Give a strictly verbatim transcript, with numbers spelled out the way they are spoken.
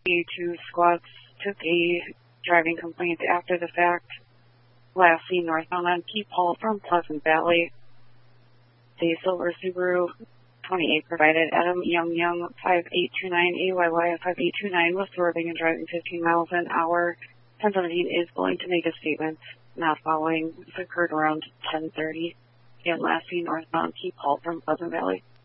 two squads took a driving complaint after the fact. Last seen northbound on Keep Hall from Pleasant Valley. The silver Subaru twenty-eight provided Adam Young Young five eight two nine A Y Y five eight two nine was swerving and driving fifteen miles an hour. ten seventeen is going to make a statement not following. This occurred around ten thirty. Again, last seen northbound Keep Hall from Pleasant Valley.